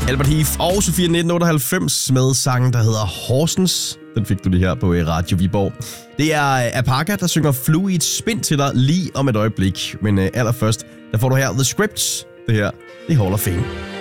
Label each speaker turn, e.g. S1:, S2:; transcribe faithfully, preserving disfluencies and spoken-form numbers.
S1: Albert Heath og Sofia nitten otteoghalvfems med sangen, der hedder Horsens. Den fik du lige her på Radio Viborg. Det er Apaka, der synger Fluid Spin til dig lige om et øjeblik. Men allerførst, der får du her The Scripts. Det her, det er Hall of Fame.